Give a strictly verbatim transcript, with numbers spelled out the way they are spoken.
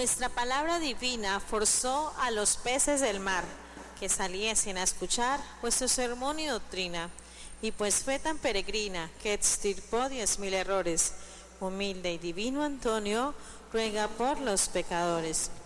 Vuestra palabra divina forzó a los peces del mar que saliesen a escuchar vuestro sermón y doctrina, y pues fue tan peregrina que extirpó diez mil errores. Humilde y divino Antonio, ruega por los pecadores.